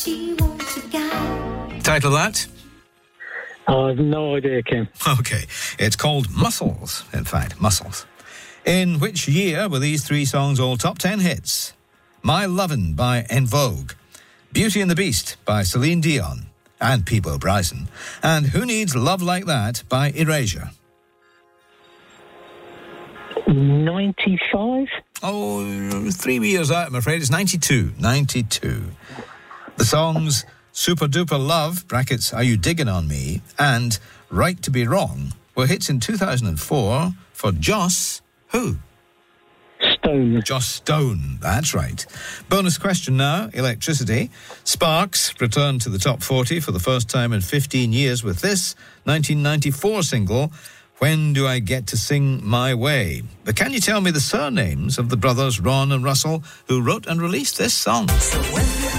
Title of that? I've no idea, Kim. Okay. It's called Muscles, in fact, Muscles. In which year were these three songs all top 10 hits? My Lovin' by En Vogue, Beauty and the Beast by Celine Dion and Peabo Bryson, and Who Needs Love Like That by Erasure. 95? Oh, 3 years out, I'm afraid. It's 92. 92. The songs Super Duper Love, brackets, Are You Digging On Me, and Right to Be Wrong were hits in 2004 for Joss, who? Stone. Joss Stone, that's right. Bonus question now, electricity. Sparks returned to the top 40 for the first time in 15 years with this 1994 single, When Do I Get to Sing My Way? But can you tell me the surnames of the brothers Ron and Russell who wrote and released this song?